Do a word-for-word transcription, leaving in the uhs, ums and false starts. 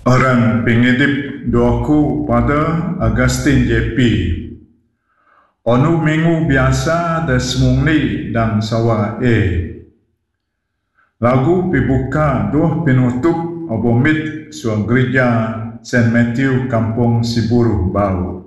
Orang pengedip doaku pada Agustin J P. Onu minggu biasa dan semungli dan sawa E. Lagu pibuka doh penutup abomit suang gereja Saint Matthew Kampung Siburu Bau.